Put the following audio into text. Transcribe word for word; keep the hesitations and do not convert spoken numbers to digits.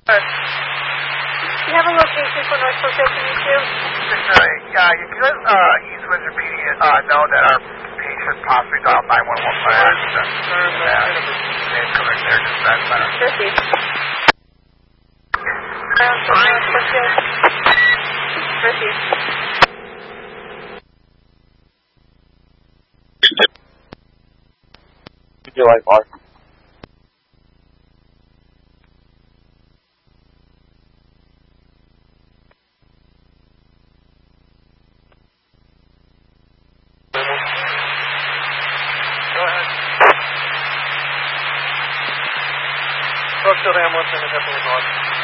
Do you have a location for North Location E two? Uh, yeah, you can let uh, East Windsor P D uh, know that our patient possibly dialed nine one one by accident. Yeah, they've come in there just that better. fifty. Ground for North Location. fifty. Would you like Mark? Brookfield ambulance in the North.